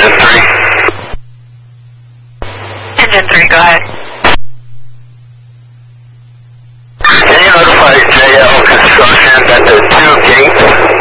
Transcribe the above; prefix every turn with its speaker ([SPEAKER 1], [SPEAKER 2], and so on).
[SPEAKER 1] Engine 3.
[SPEAKER 2] Engine 3, go ahead.
[SPEAKER 1] Can you notify JL Construction that the 2 gates